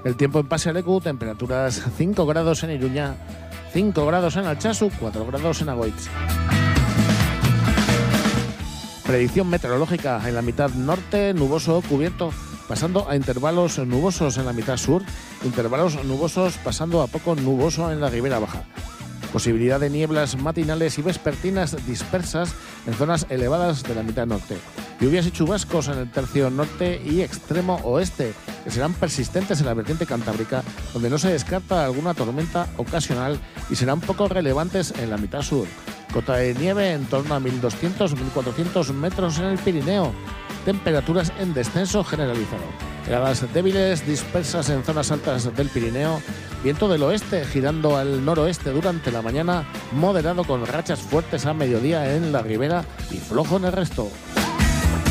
El tiempo en Pasealecu, temperaturas 5 grados en Iruña, 5 grados en Altsasu, 4 grados en Agoitz. Predicción meteorológica: en la mitad norte, nuboso cubierto, pasando a intervalos nubosos en la mitad sur, intervalos nubosos pasando a poco nuboso en la ribera baja. Posibilidad de nieblas matinales y vespertinas dispersas en zonas elevadas de la mitad norte. Lluvias y chubascos en el tercio norte y extremo oeste, que serán persistentes en la vertiente cantábrica, donde no se descarta alguna tormenta ocasional y serán poco relevantes en la mitad sur. Cota de nieve en torno a 1.200-1.400 metros en el Pirineo. Temperaturas en descenso generalizado. Heladas débiles dispersas en zonas altas del Pirineo. Viento del oeste girando al noroeste durante la mañana, moderado con rachas fuertes a mediodía en la ribera y flojo en el resto.